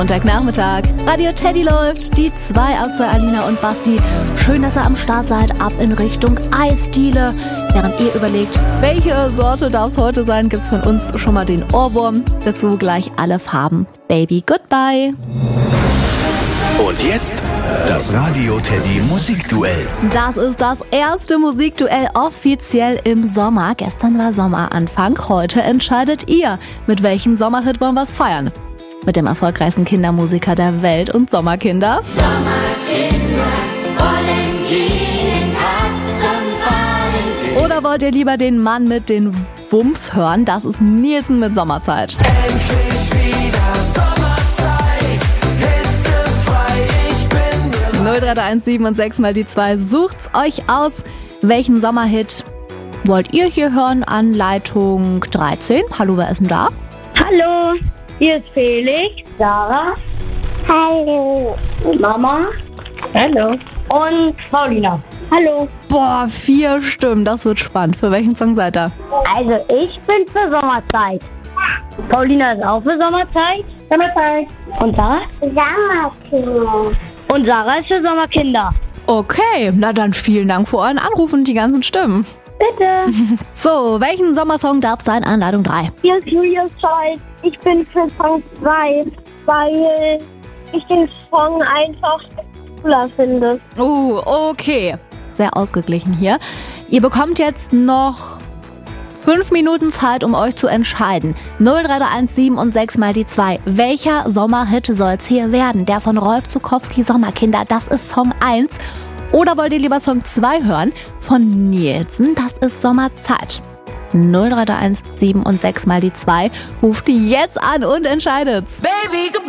Montagnachmittag. Radio Teddy läuft. Die 2 Auzer Alina und Basti. Schön, dass ihr am Start seid. Ab in Richtung Eisdiele. Während ihr überlegt, welche Sorte darf es heute sein, gibt's von uns schon mal den Ohrwurm. Dazu gleich alle Farben. Baby, goodbye. Und jetzt das Radio Teddy Musikduell. Das ist das erste Musikduell offiziell im Sommer. Gestern war Sommeranfang. Heute entscheidet ihr, mit welchem Sommerhit wollen wir es feiern. Mit dem erfolgreichsten Kindermusiker der Welt und Sommerkinder. Sommerkinder wollen jeden Tag zum Baden gehen. Oder wollt ihr lieber den Mann mit den Wumms hören? Das ist Nielsen mit Sommerzeit. Endlich wieder Sommerzeit, hitzefrei, ich bin bereit. 0331 und 6 mal die 2. Sucht's euch aus. Welchen Sommerhit wollt ihr hier hören? An Leitung 13. Hallo, wer ist denn da? Hallo, hier ist Felix, Sarah. Hallo. Mama. Hallo. Und Paulina. Hallo. Boah, 4 Stimmen, das wird spannend. Für welchen Song seid ihr? Also ich bin für Sommerzeit. Paulina ist auch für Sommerzeit. Sommerzeit. Und Sarah? Sommerkinder. Und Sarah ist für Sommerkinder. Okay, na dann vielen Dank für euren Anruf und die ganzen Stimmen. Bitte. So, welchen Sommersong darf sein an Leitung 3? Hier ist Julius Scholz. Ich bin für Song 2, weil ich den Song einfach cooler finde. Okay. Sehr ausgeglichen hier. Ihr bekommt jetzt noch 5 Minuten Zeit, um euch zu entscheiden. 0331 und 6 mal die 2. Welcher Sommerhit soll's hier werden? Der von Rolf Zuckowski, Sommerkinder. Das ist Song 1. Oder wollt ihr lieber Song 2 hören? Von Nielsen, das ist Sommerzeit. 0331 7 und 6 mal die 2. Ruft die jetzt an und entscheidet's. Baby, goodbye.